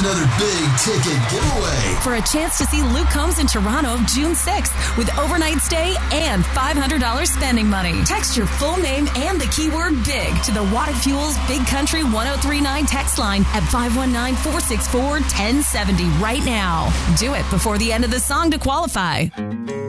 another big ticket giveaway. For a chance to see Luke Combs in Toronto June 6th with overnight stay and $500 spending money. Text your full name and the keyword BIG to the Water Fuels Big Country 1039 text line at 519-464-1070 right now. Do it before the end of the song to qualify.